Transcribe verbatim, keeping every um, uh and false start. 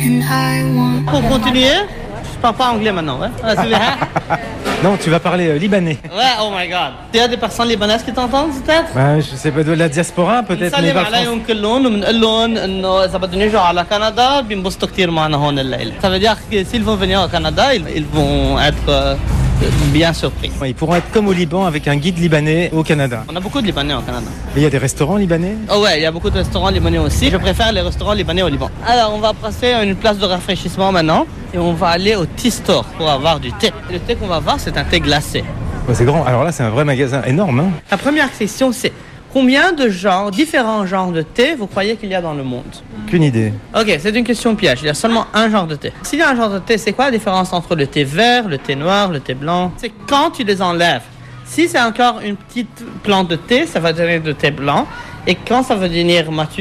Pour continuer, je parle pas anglais maintenant, ouais. Ah, c'est bien. Non, tu vas parler euh, libanais. Ouais, oh my god. Il y a des personnes libanaises qui t'entendent peut-être? Ben, je sais pas, de la diaspora peut-être. mais نسلم pas France- عليهم كلهم وبنقول لهم انه اذا بدهم يجوا على كندا بينبسطوا كثير معنا هون الليله. Ça veut dire que s'ils vont venir au Canada, ils, ils vont être euh, bien surpris. Ils pourront être comme au Liban avec un guide libanais au Canada. On a beaucoup de Libanais au Canada. Mais il y a des restaurants libanais? Oh ouais, il y a beaucoup de restaurants libanais aussi. Je préfère les restaurants libanais au Liban. Alors, on va passer à une place de rafraîchissement maintenant et on va aller au tea store pour avoir du thé. Le thé qu'on va voir, c'est un thé glacé. Ouais, c'est grand. Alors là, c'est un vrai magasin énorme. Hein. La première question, c'est combien de genres, différents genres de thé vous croyez qu'il y a dans le monde? Aucune idée. Ok, c'est une question piège. Il y a seulement un genre de thé. S'il y a un genre de thé, c'est quoi la différence entre le thé vert, le thé noir, le thé blanc? C'est quand tu les enlèves. Si c'est encore une petite plante de thé, ça va devenir de thé blanc. Et quand ça va devenir mature,